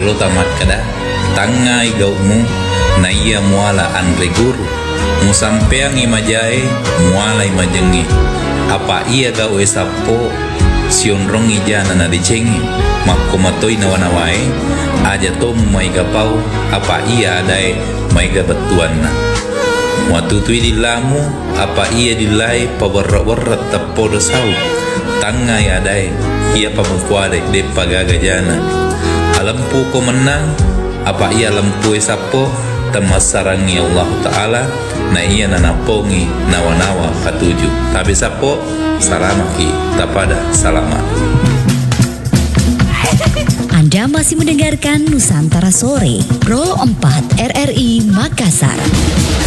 lo tamat kada tangai gaumu na iya muala andre guru mu sampeang imajae muala imajengi apa iya gau esapo sionrong ijana na dicengi makko matoi nawanawai aja tom mai gapau apa iya adai mai gabatuanna watutui dilamu apa iya dilai pawarrat tapodo sau tangai adai iya pamungkuade de pagaga jana alampu ko menang apa iya lampu esapo temasarangi Allah Ta'ala na iya nanapongi nawa-nawa katuju tapi sapo salamaki tapada salamat. Anda masih mendengarkan Nusantara Sore Pro 4 RRI Makassar.